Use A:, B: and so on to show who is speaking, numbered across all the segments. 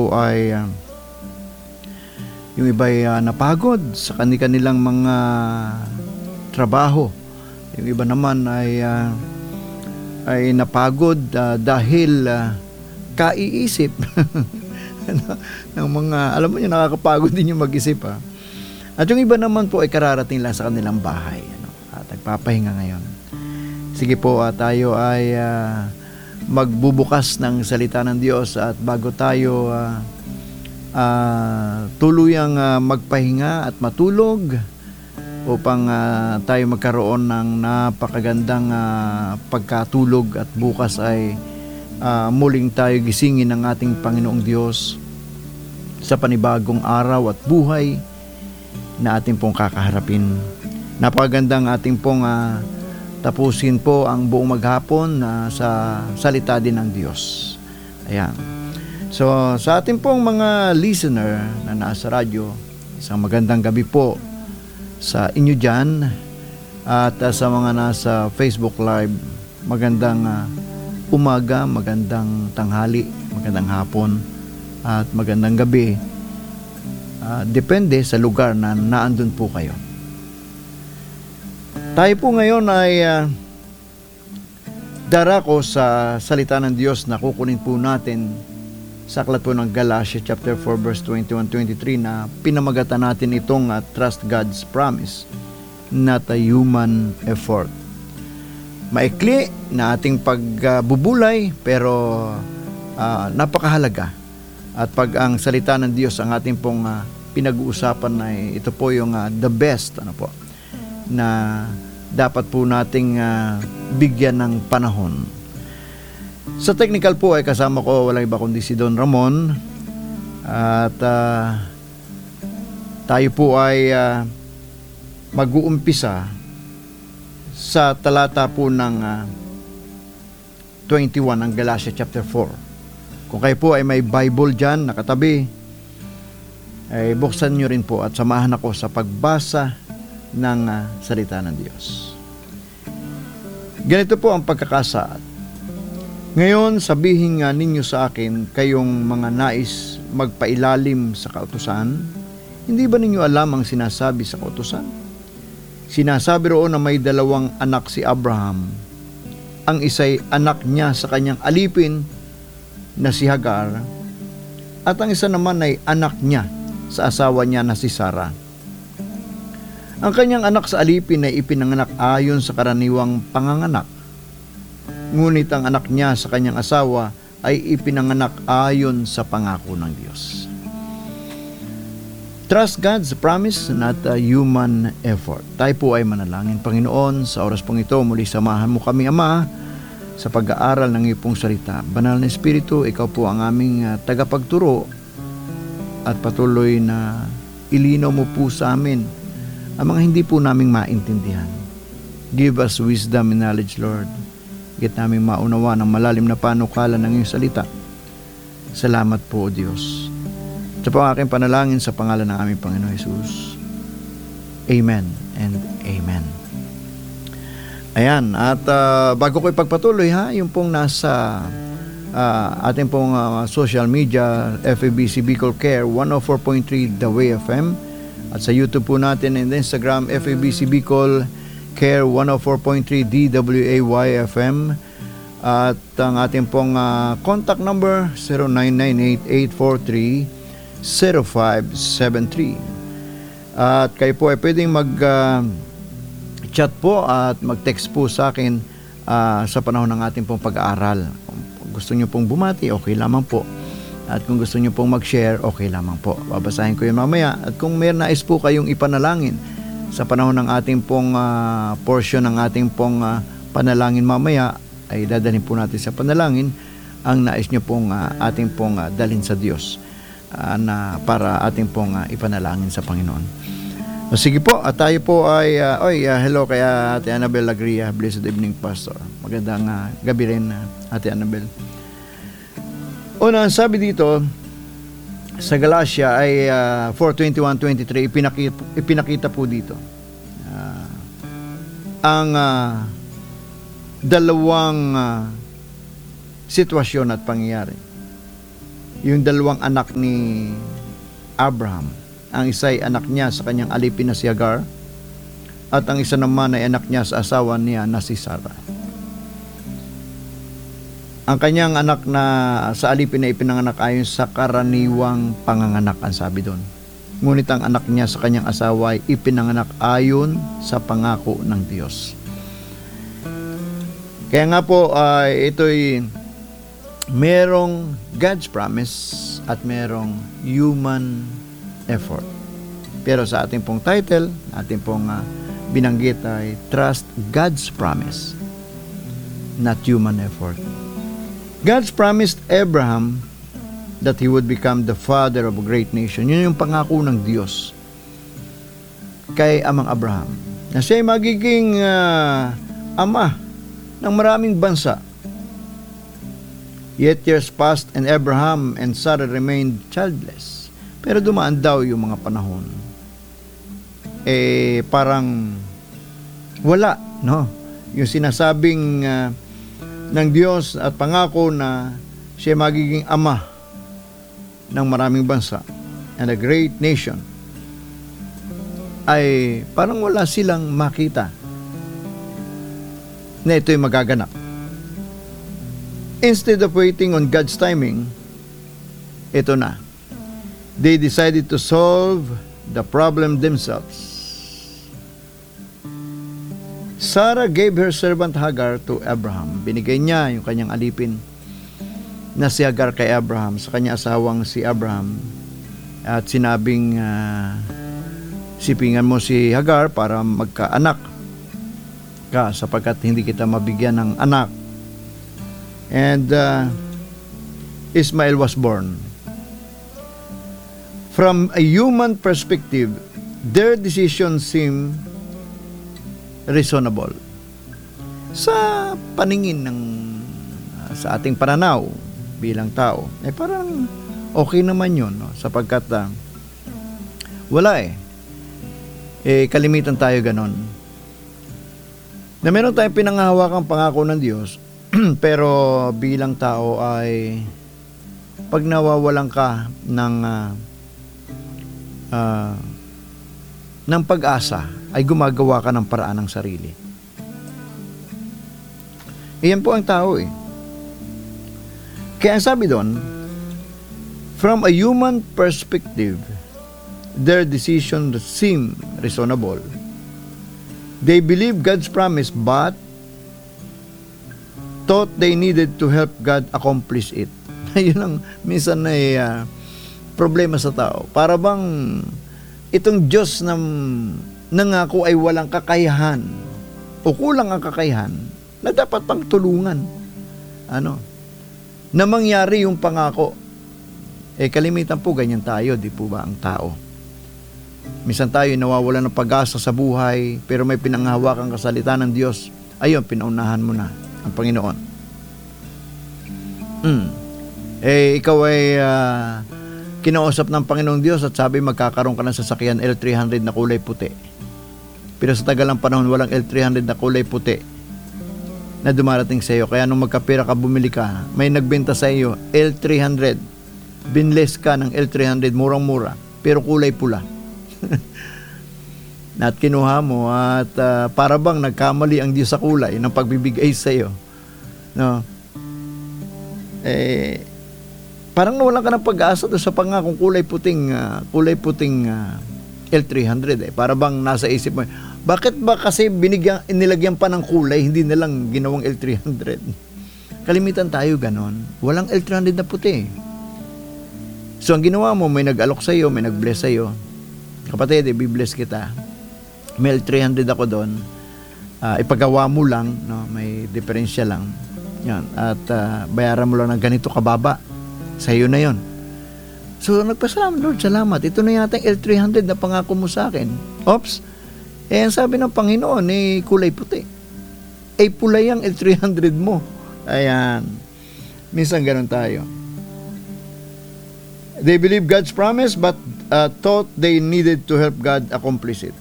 A: po ay yung iba ay napagod sa kanilang mga trabaho. Yung iba naman ay napagod dahil kaiisip ng mga, alam mo yun, nakakapagod din yung mag-isip. At yung iba naman po ay kararating lang sa kanilang bahay, at nagpapahinga ngayon. Sige po, tayo ay magbubukas ng salita ng Diyos, at bago tayo tuluyang magpahinga at matulog upang tayo magkaroon ng napakagandang pagkatulog, at bukas ay muling tayo gisingin ng ating Panginoong Diyos sa panibagong araw at buhay na ating pong kakaharapin. Napakagandang ating pong tapusin po ang buong maghapon sa salita din ng Diyos. Ayan. So, sa ating pong mga listener na nasa radyo, isang magandang gabi po sa inyo dyan, at sa mga nasa Facebook Live, magandang umaga, magandang tanghali, magandang hapon, at magandang gabi. Depende sa lugar na naandun po kayo. Tayo po ngayon ay darako sa salita ng Diyos na kukunin po natin sa aklat po ng Galatia chapter 4 verse 21-23, na pinamagatan natin itong trust God's promise, not a human effort. Maikli na ating pagbubulay, pero napakahalaga. At pag ang salita ng Diyos ang ating pong pinag-uusapan, na ito po yung the best na dapat po nating bigyan ng panahon. Sa technical po ay kasama ko, walang iba kundi si Don Ramon, at tayo po ay mag-uumpisa sa talata po ng 21 ng Galatia chapter 4. Kung kayo po ay may Bible dyan nakatabi, ay buksan nyo rin po at samahan ako sa pagbasa ng salita ng Diyos. Ganito po ang pagkakasaad. Ngayon, sabihin nga ninyo sa akin, kayong mga nais magpailalim sa kautusan, hindi ba ninyo alam ang sinasabi sa kautusan? Sinasabi roon na may dalawang anak si Abraham. Ang isa'y anak niya sa kanyang alipin na si Hagar, at ang isa naman ay anak niya sa asawa niya na si Sarah. Ang kanyang anak sa alipin ay ipinanganak ayon sa karaniwang panganganak, ngunit ang anak niya sa kanyang asawa ay ipinanganak ayon sa pangako ng Diyos. Trust God's promise, not a human effort. Tayo po ay manalangin. Panginoon, sa oras pong ito, muli samahan mo kami, Ama, sa pag-aaral ng iyong salita. Banal na Espiritu, ikaw po ang aming tagapagturo, at patuloy na ilinaw mo po sa amin ang mga hindi po naming maintindihan. Give us wisdom and knowledge, Lord. Higit naming maunawa ng malalim na panukala ng iyong salita. Salamat po, O Diyos. Ito po ang aking panalangin sa pangalan ng aming Panginoon Jesus. Amen and Amen. Ayan, at bago ko ipagpatuloy, yung pong nasa ating pong social media, FEBC Bicol Care 104.3 The Way FM, at sa YouTube po natin and Instagram, FEBC Bicol Care 104.3 DWAY FM, at ang ating pong contact number 0998-843-0573. At kayo po ay pwedeng chat po at mag-text po sa akin sa panahon ng ating pong pag-aaral. Kung gusto nyo pong bumati, okay lamang po. At kung gusto nyo pong mag-share, okay lamang po. Babasahin ko yun mamaya. At kung may nais po kayong ipanalangin sa panahon ng ating pong portion ng ating pong panalangin mamaya, ay dadalhin po natin sa panalangin ang nais nyo pong ating pong dalhin sa Diyos na para ating pong ipanalangin sa Panginoon. Sige po, at tayo po ay hello kaya Ate Annabel Lagria. Blessed evening, Pastor. Magandang gabi rin, Ate Annabel. Una, sabi dito sa Galatia ay 4:21-23, ipinakita po dito ang dalawang sitwasyon at pangyayari. yung dalawang anak ni Abraham. Ang isa ay anak niya sa kanyang alipin na si Hagar, at ang isa naman ay anak niya sa asawa niya na si Sarah. Ang kanyang anak na sa alipin na ipinanganak ayon sa karaniwang panganganak, ang sabi doon. Ngunit ang anak niya sa kanyang asawa ay ipinanganak ayon sa pangako ng Diyos. Kaya nga po, ito'y merong God's promise at merong human effort. Pero sa ating pong title, ating pong binanggit ay Trust God's Promise, not human effort. God's promised Abraham that he would become the father of a great nation. Yun yung pangako ng Diyos kay amang Abraham, na siya ay magiging ama ng maraming bansa. Yet years passed and Abraham and Sarah remained childless. Pero dumaan daw yung mga panahon. Parang wala, no? Yung sinasabing ng Diyos at pangako na siya magiging ama ng maraming bansa and a great nation, ay parang wala silang makita na ito'y magaganap. Instead of waiting on God's timing, ito na. They decided to solve the problem themselves. Sarah gave her servant Hagar to Abraham. Binigay niya yung kanyang alipin na si Hagar kay Abraham, sa kanyang asawang si Abraham. At sinabing, sipingan mo si Hagar para magkaanak ka sapagkat hindi kita mabigyan ng anak. And Ismael was born. From a human perspective, their decision seemed reasonable. Sa paningin ng sa ating pananaw bilang tao, parang okay naman yun, no? Sapagkat wala kalimitan tayo ganon. Na meron tayong pinanghahawakang pangako ng Diyos, pero bilang tao ay pag nawawalan ka ng pag-asa, ay gumagawa ka ng paraan ng sarili. Iyan po ang tao Kaya sabi doon, from a human perspective, their decision seemed reasonable. They believed God's promise but thought they needed to help God accomplish it. Yun ang minsan ay problema sa tao. Para bang itong Diyos na nangako ay walang kakayahan o kulang ang kakayahan na dapat pang tulungan. Na mangyari yung pangako. Kalimitan po ganyan tayo, di po ba ang tao? Minsan tayo nawawalan ng pag-asa sa buhay, pero may pinanghahawakang kasalita ng Diyos. Ayun, pinaunahan mo na ang Panginoon. Ikaw ay kinausap ng Panginoong Diyos at sabi magkakaroon ka ng sasakyan L300 na kulay puti. Pero sa tagal ng panahon, walang L300 na kulay puti na dumarating sa iyo. Kaya nung magkapira ka, bumili ka, may nagbenta sa iyo L300. Binless ka ng L300, murang-mura, pero kulay pula. At kinuha mo at para bang nagkamali ang Diyos sa kulay ng pagbibigay sa iyo. No? Parang nawalan ka ng pag-asa doon sa pangakong kulay puting L300. Para bang nasa isip mo, bakit ba kasi inilagyan pa ng kulay, hindi nilang ginawang L300? Kalimitan tayo ganon. Walang L300 na puti. So ang ginawa mo, may nag-alok sa iyo, may nag-bless sa iyo. Kapatid, i-bless kita. May L300 ako doon. Ipagawa mo lang, no? May diferensya lang. Yan. At bayaran mo lang ng ganito kababa. Sa iyo na yon. So nagpasalamat, Lord, salamat. Ito na yata yung L300 na pangako mo sa akin. Oops. Ang sabi ng Panginoon, kulay puti. Pula yung L300 mo. Ayan. Minsan ganun tayo. They believe God's promise but thought they needed to help God accomplish it.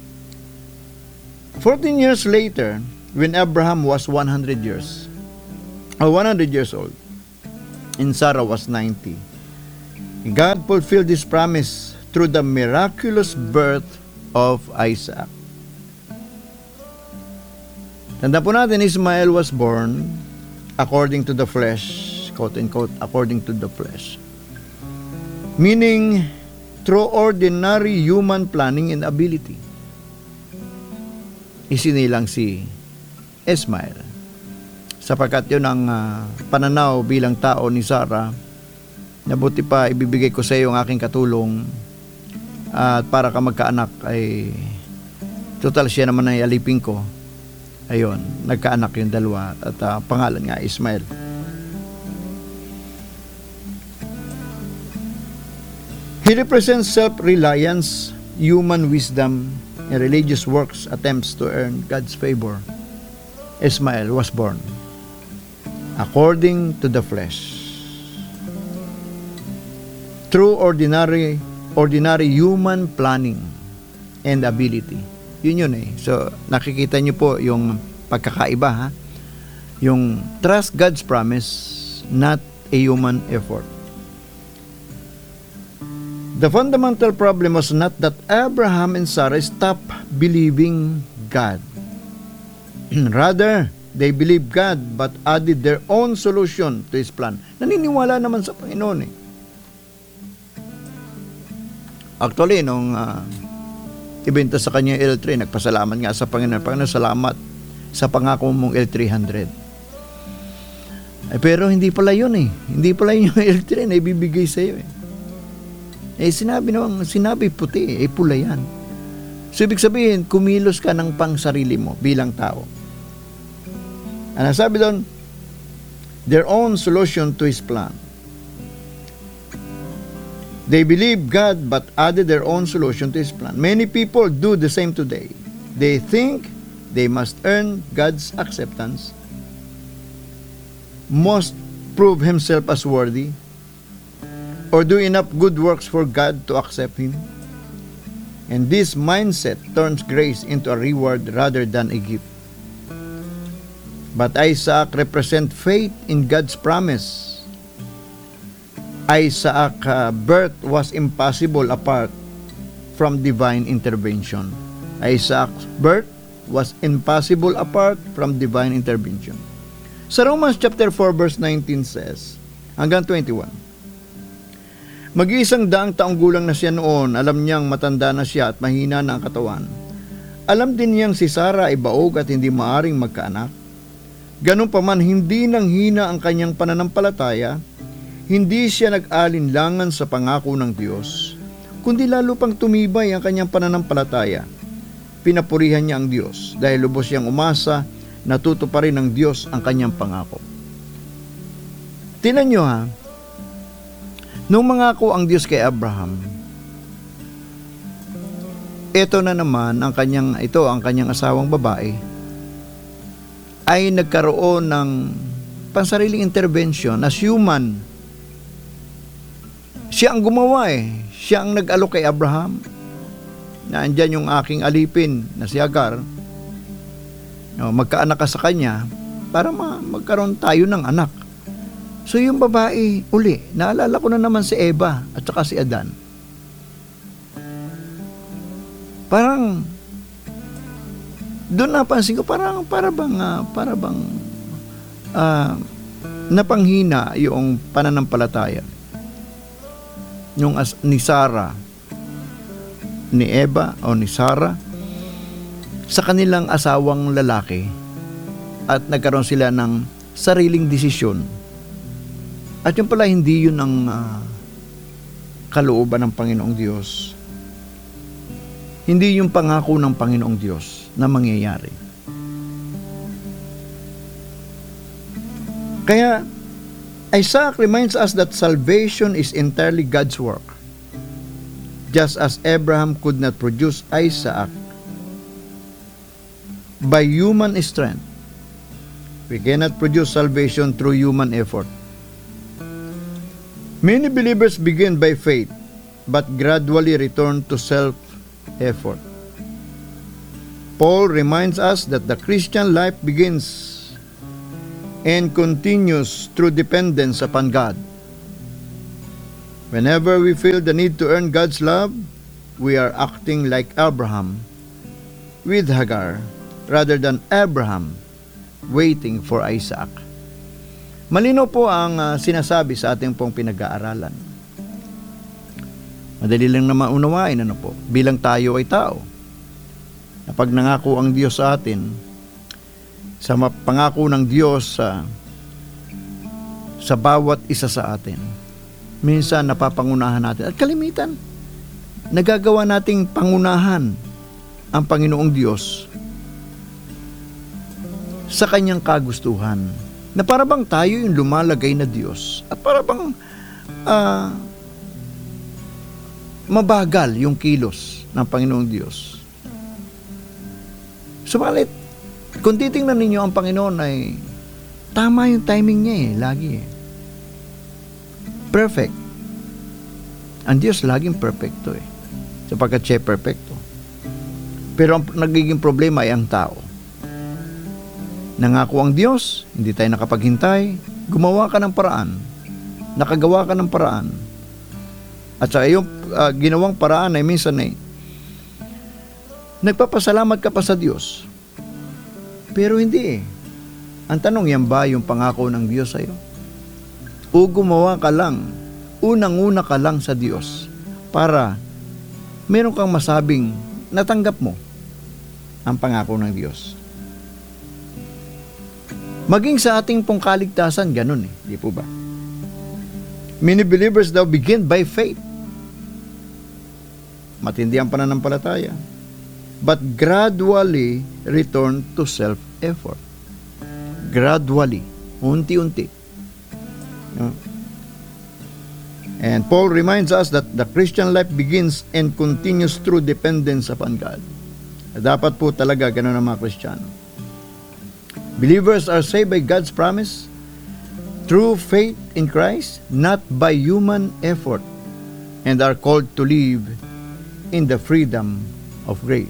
A: 14 years later, when Abraham was 100 years old, and Sarah was 90, God fulfilled this promise through the miraculous birth of Isaac. Tanda po natin, Ismael was born according to the flesh, quote-unquote, according to the flesh. Meaning, through ordinary human planning and ability. Isinilang si Ismael. Sapagkat yun ang pananaw bilang tao ni Sarah, na buti pa ibibigay ko sa iyo ang aking katulong at para ka magkaanak ay total siya naman ay alipin ko. Ayun, nagkaanak yung dalawa at pangalan nga Ismael. He represents self-reliance, human wisdom, and religious works attempts to earn God's favor. Ismael was born according to the flesh, through ordinary human planning and ability. Yun eh. So, nakikita niyo po yung pagkakaiba, ha? Yung trust God's promise, not a human effort. The fundamental problem was not that Abraham and Sarah stopped believing God. Rather, they believed God but added their own solution to His plan. Naniniwala naman sa Panginoon eh. Actually, nung ibenta sa kanya yung L3, nagpasalamat nga sa Panginoon. Panginoon, salamat sa pangako mong L300. Pero hindi pala yun eh. Hindi pala yun yung L3 na ibibigay sa iyo eh. Sinabi puti eh, pula yan. So, ibig sabihin, kumilos ka ng pang sarili mo bilang tao. Ano sabi doon? Their own solution to His plan. They believe God but added their own solution to His plan. Many people do the same today. They think they must earn God's acceptance, must prove Himself as worthy, or do enough good works for God to accept Him. And this mindset turns grace into a reward rather than a gift. But Isaac represents faith in God's promise. Isaac's birth was impossible apart from divine intervention. Isaac's birth was impossible apart from divine intervention. Sa Romans chapter 4 verse 19 says, hanggang 21, mag-iisang daang taong gulang na siya noon, alam niyang matanda na siya at mahina na ang katawan. Alam din niyang si Sarah ay baog at hindi maaring magkaanak. Ganun pa man, hindi nang hina ang kanyang pananampalataya, hindi siya nag-alinlangan sa pangako ng Diyos, kundi lalo pang tumibay ang kanyang pananampalataya. Pinapurihan niya ang Diyos dahil lubos siyang umasa na tutuparin ng Diyos ang kanyang pangako. Tingnan niyo ha, nung mangako ang Diyos kay Abraham, ito na naman ang kanyang asawang babae ay nagkaroon ng pansariling intervention as human. Siya ang gumawa eh. Siya ang nag-alok kay Abraham. Naandyan yung aking alipin na si Hagar. Magkaanak ka sa kanya para magkaroon tayo ng anak. So yung babae, uli, naalala ko na naman si Eva at saka si Adan. Parang, doon napansin ko, para bang napanghina yung pananampalataya. Yung ni Sarah, ni Eva o ni Sarah, sa kanilang asawang lalaki at nagkaroon sila ng sariling desisyon. At yun pala, hindi yun ang kalooban ng Panginoong Diyos. Hindi yung pangako ng Panginoong Diyos na mangyayari. Kaya, Isaac reminds us that salvation is entirely God's work. Just as Abraham could not produce Isaac by human strength, we cannot produce salvation through human effort. Many believers begin by faith, but gradually return to self-effort. Paul reminds us that the Christian life begins and continues through dependence upon God. Whenever we feel the need to earn God's love, we are acting like Abraham with Hagar rather than Abraham waiting for Isaac. Malino po ang sinasabi sa ating pong pinag-aaralan. Madali lang na maunawain, ano po, bilang tayo ay tao. Na pag nangako ang Diyos sa atin, sa pangako ng Diyos sa bawat isa sa atin, minsan napapangunahan natin at kalimitan, nagagawa nating pangunahan ang Panginoong Diyos sa kanyang kagustuhan, na para bang tayo yung lumalagay na Diyos at para bang mabagal yung kilos ng Panginoong Diyos. Subalit, kung titingnan ninyo ang Panginoon ay tama yung timing niya lagi perfect. Ang Diyos laging perfecto sapagkat siya perfecto. Pero ang nagiging problema ay ang tao. Nangako ang Diyos, hindi tayo nakapaghintay, gumawa ka ng paraan, nakagawa ka ng paraan, at sa iyong ginawang paraan ay minsan nagpapasalamat ka pa sa Diyos. Pero hindi Ang tanong, yan ba yung pangako ng Diyos sa iyo? O gumawa ka lang, unang-una ka lang sa Diyos para meron kang masabing natanggap mo ang pangako ng Diyos. Maging sa ating pong kaligtasan, ganun di po ba? Many believers daw begin by faith. Matindi ang pananampalataya. But gradually return to self-effort. Gradually, unti-unti. And Paul reminds us that the Christian life begins and continues through dependence upon God. Dapat po talaga ganun ang mga Kristiyano. Believers are saved by God's promise through faith in Christ, not by human effort, and are called to live in the freedom of grace.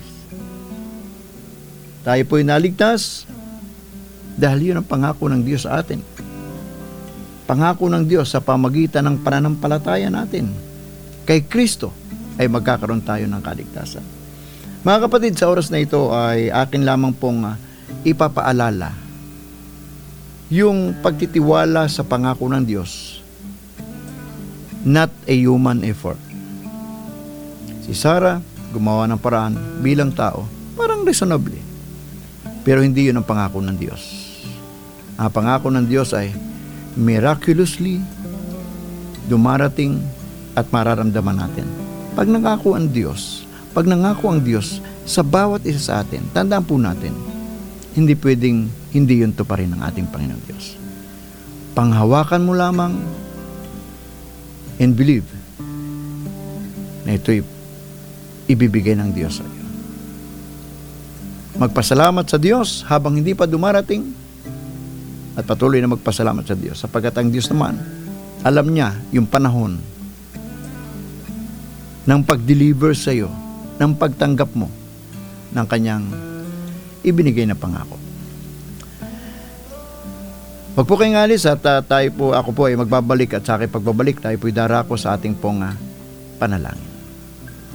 A: Tayo po'y naligtas dahil yun ang pangako ng Diyos sa atin. Pangako ng Diyos sa pamagitan ng pananampalataya natin kay Kristo ay magkakaroon tayo ng kaligtasan. Mga kapatid, sa oras na ito ay akin lamang pong ipapaalala yung pagtitiwala sa pangako ng Diyos, not a human effort. Si Sarah gumawa ng paraan bilang tao, parang reasonably, pero hindi yun ang pangako ng Diyos. Ang pangako ng Diyos ay miraculously dumarating at mararamdaman natin. Pag nangako ang Diyos sa bawat isa sa atin, tandaan po natin, hindi pwedeng hindi yun tuparin ng ating Panginoon Diyos. Panghawakan mo lamang and believe na ito'y ibibigay ng Diyos sa iyo. Magpasalamat sa Diyos habang hindi pa dumarating at patuloy na magpasalamat sa Diyos sapagkat ang Diyos naman, alam niya yung panahon ng pag-deliver sa iyo, ng pagtanggap mo ng kanyang ibinigay na pangako. Wag po kayong alis at ako po ay magbabalik at sa aking pagbabalik tayo po'y darako sa ating pong panalangin.